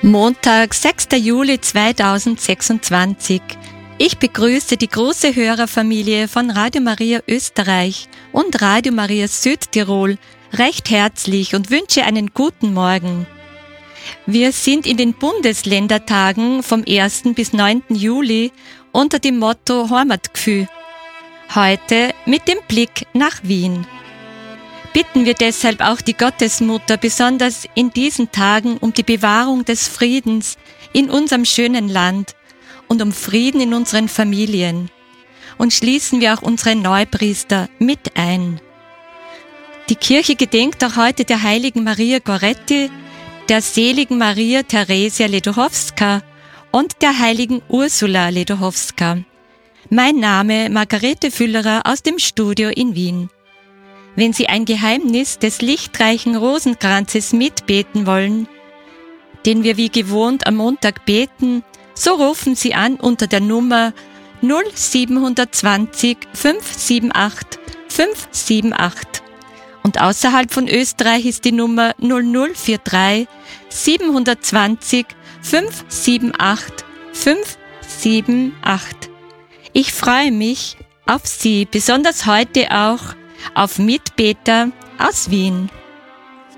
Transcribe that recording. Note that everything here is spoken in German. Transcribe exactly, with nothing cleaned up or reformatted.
Montag, sechster Juli zweitausendsechsundzwanzig. Ich begrüße die große Hörerfamilie von Radio Maria Österreich und Radio Maria Südtirol recht herzlich und wünsche einen guten Morgen. Wir sind in den Bundesländertagen vom ersten bis neunten Juli unter dem Motto Heimatgefühl. Heute mit dem Blick nach Wien. Bitten wir deshalb auch die Gottesmutter besonders in diesen Tagen um die Bewahrung des Friedens in unserem schönen Land und um Frieden in unseren Familien. Und schließen wir auch unsere Neupriester mit ein. Die Kirche gedenkt auch heute der heiligen Maria Goretti, der seligen Maria Theresia Ledorowska und der heiligen Ursula Ledorowska. Mein Name Margarete Füllerer aus dem Studio in Wien. Wenn Sie ein Geheimnis des lichtreichen Rosenkranzes mitbeten wollen, den wir wie gewohnt am Montag beten, so rufen Sie an unter der Nummer null sieben zwanzig fünf sieben acht fünf sieben acht. Und außerhalb von Österreich ist die Nummer null null vier drei sieben zwanzig fünf sieben acht fünf sieben acht. Ich freue mich auf Sie, besonders heute auch auf Mitbeter aus Wien.